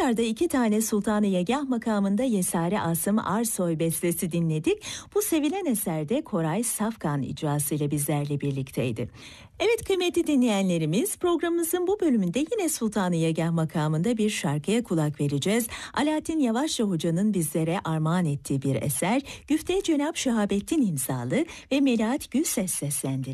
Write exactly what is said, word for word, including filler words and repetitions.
arda iki tane Sultan-ı Yegah makamında Yesari Asım Arsoy bestesi dinledik. Bu sevilen eserde Koray Safkan icrasıyla bizlerle birlikteydi. Evet kıymetli dinleyenlerimiz, programımızın bu bölümünde yine Sultan-ı Yegah makamında bir şarkıya kulak vereceğiz. Alaaddin Yavaşça Hoca'nın bizlere armağan ettiği bir eser, Güfte Cenab Şehabettin imzalı ve Melahat Gülses seslendirdi.